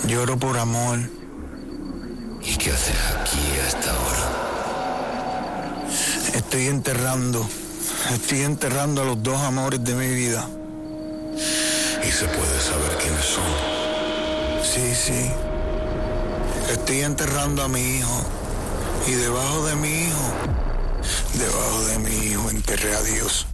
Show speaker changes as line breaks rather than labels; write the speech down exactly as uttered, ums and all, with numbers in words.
Lloro por amor.
¿Y qué haces aquí a esta hora?
Estoy enterrando, estoy enterrando a los dos amores de mi vida.
¿Y se puede saber quiénes son?
Sí, sí. Estoy enterrando a mi hijo. Y debajo de mi hijo, debajo de mi hijo enterré a Dios.